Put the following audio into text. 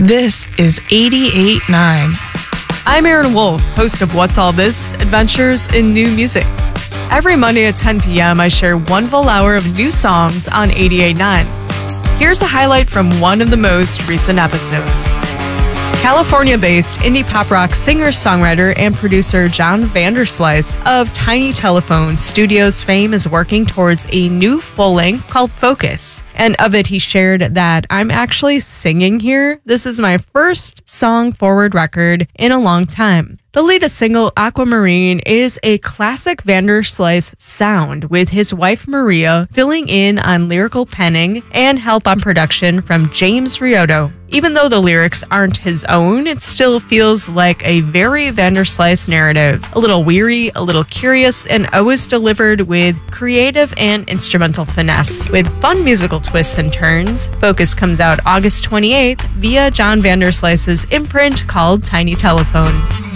This is 88.9. I'm Aaron Wolf, host of What's All This? Adventures in New Music. Every Monday at 10 p.m., I share one full hour of new songs on 88.9. Here's a highlight from one of the most recent episodes. California-based indie pop rock singer-songwriter and producer John Vanderslice of Tiny Telephone Studios fame is working towards a new full-length called Focus. And of it, he shared that I'm actually singing here. This is my first song-forward record in a long time. The latest single, Aquamarine, is a classic Vanderslice sound, with his wife Maria filling in on lyrical penning and help on production from James Riotto. Even though the lyrics aren't his own, it still feels like a very Vanderslice narrative. A little weary, a little curious, and always delivered with creative and instrumental finesse. With fun musical twists and turns, Focus comes out August 28th via John Vanderslice's imprint called Tiny Telephone.